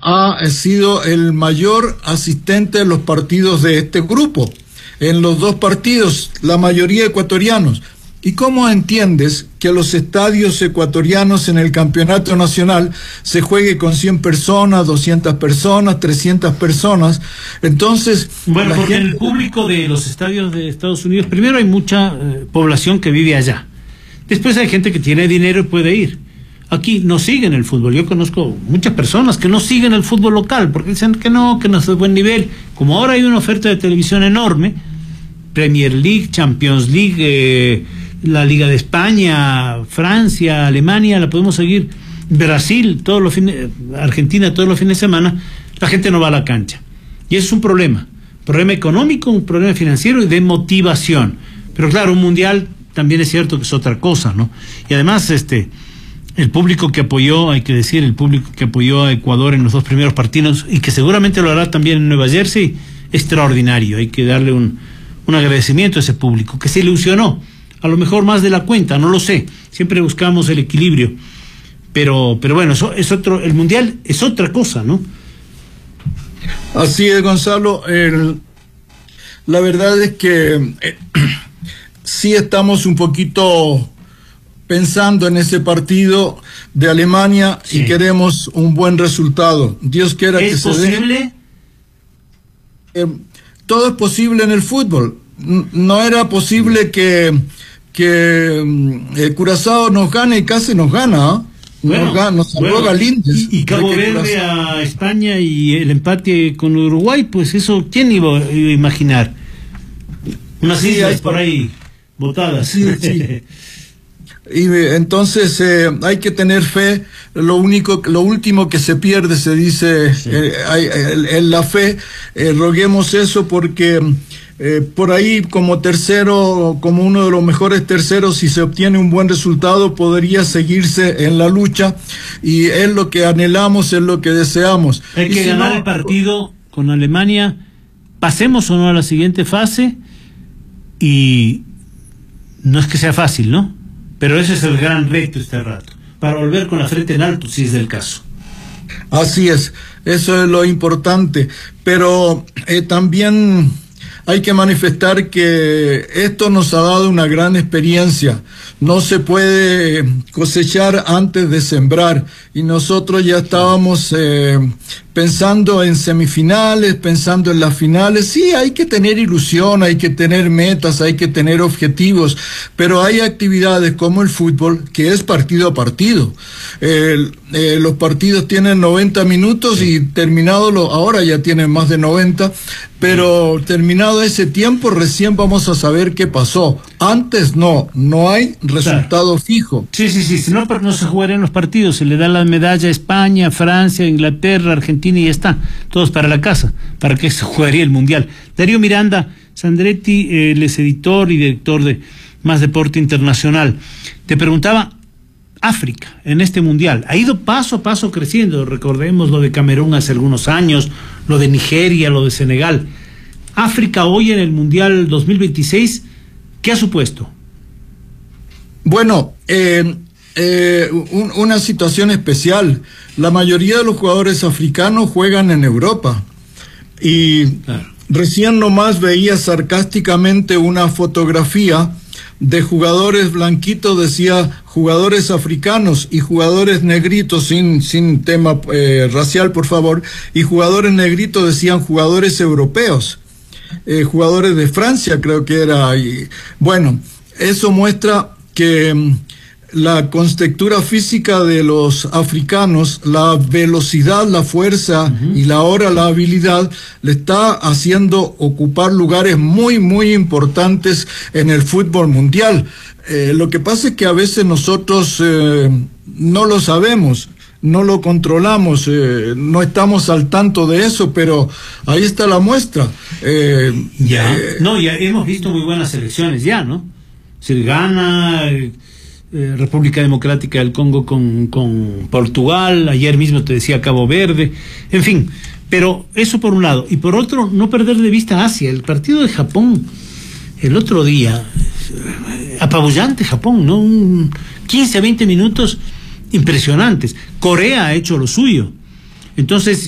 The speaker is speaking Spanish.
ha sido el mayor asistente de los partidos de este grupo. En los dos partidos, la mayoría ecuatorianos. ¿Y cómo entiendes que los estadios ecuatorianos en el campeonato nacional se juegue con 100 personas, 200 personas, 300 personas? Entonces, bueno, porque en el público de los estadios de Estados Unidos, primero hay mucha población que vive allá. Después hay gente que tiene dinero y puede ir. Aquí no siguen el fútbol. Yo conozco muchas personas que no siguen el fútbol local porque dicen que no es de buen nivel. Como ahora hay una oferta de televisión enorme, Premier League, Champions League, la Liga de España, Francia, Alemania, la podemos seguir, Brasil, todos los fines, Argentina todos los fines de semana, la gente no va a la cancha. Y eso es un problema económico, un problema financiero y de motivación. Pero claro, un mundial también es cierto que es otra cosa, ¿no? Y además, el público que apoyó, hay que decir, el público que apoyó a Ecuador en los dos primeros partidos y que seguramente lo hará también en Nueva Jersey, extraordinario. Hay que darle un agradecimiento a ese público que se ilusionó. A lo mejor más de la cuenta, no lo sé. Siempre buscamos el equilibrio. Pero bueno, eso es otro, el mundial es otra cosa, ¿no? Así es, Gonzalo. La verdad es que sí estamos un poquito pensando en ese partido de Alemania, sí, y queremos un buen resultado. Dios quiera que se dé. ¿Es posible? Todo es posible en el fútbol. No era posible que Curazao nos gane y casi nos gana. Nos salvó Galíndez. Y Cabo Verde a España y el empate con Uruguay, pues eso, ¿quién iba a imaginar? Unas islas por ahí botadas. Sí, sí. Y entonces hay que tener fe. Lo último que se pierde, se dice, sí, en la fe. Roguemos eso porque por ahí como tercero, como uno de los mejores terceros, si se obtiene un buen resultado, podría seguirse en la lucha, y es lo que anhelamos, es lo que deseamos. Hay que ganar el partido con Alemania, pasemos o no a la siguiente fase, y no es que sea fácil, ¿no? Pero ese es el gran reto este rato, para volver con la frente en alto, si es del caso. Así es, eso es lo importante, pero también hay que manifestar que esto nos ha dado una gran experiencia. No se puede cosechar antes de sembrar, y nosotros ya estábamos pensando en semifinales, pensando en las finales. Sí, hay que tener ilusión, hay que tener metas, hay que tener objetivos, pero hay actividades como el fútbol que es partido a partido. Los partidos tienen 90 minutos, sí, y ahora ya tienen más de 90, pero terminado ese tiempo recién vamos a saber qué pasó. Antes no hay resultado fijo. Sí, si no se jugarían los partidos, se le da la medalla a España, Francia, Inglaterra, Argentina y ya está, todos para la casa. ¿Para qué se jugaría el mundial? Darío Miranda Sandretti, él es editor y director de Más Deporte Internacional. Te preguntaba, África en este mundial ha ido paso a paso creciendo. Recordemos lo de Camerún hace algunos años, lo de Nigeria, lo de Senegal. África hoy en el mundial 2026, ¿qué ha supuesto? Bueno, una situación especial. La mayoría de los jugadores africanos juegan en Europa, y claro, recién nomás veía sarcásticamente una fotografía de jugadores blanquitos, decía jugadores africanos, y jugadores negritos, sin tema racial, por favor, y jugadores negritos decían jugadores europeos, jugadores de Francia creo que era. Y bueno, eso muestra que la constructura física de los africanos, la velocidad, la fuerza y la habilidad, le está haciendo ocupar lugares muy, muy importantes en el fútbol mundial. Lo que pasa es que a veces nosotros no lo sabemos, no lo controlamos, no estamos al tanto de eso, pero ahí está la muestra. Ya hemos visto muy buenas selecciones ya, ¿no? Se gana República Democrática del Congo con Portugal, ayer mismo te decía Cabo Verde, en fin, pero eso por un lado, y por otro, no perder de vista Asia. El partido de Japón el otro día, apabullante Japón, ¿no? 15 a 20 minutos impresionantes. Corea ha hecho lo suyo. Entonces